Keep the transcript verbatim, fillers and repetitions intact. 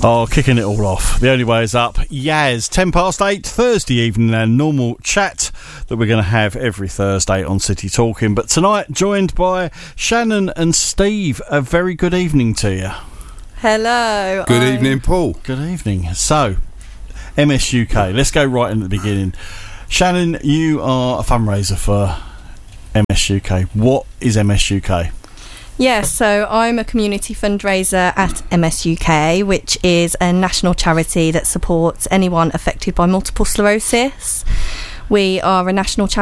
Oh, kicking it all off. The only way is up. Yaz, ten past eight, Thursday evening, our normal chat that we're going to have every Thursday on City Talking. But tonight, joined by Shannon and Steve. A very good evening to you. Hello. Good I'm... evening, Paul. Good evening. So, M S U K. Let's go right in at the beginning. Shannon, you are a fundraiser for M S U K. What is M S U K? Yes, so I'm a community fundraiser at M S U K, which is a national charity that supports anyone affected by multiple sclerosis. We are a national charity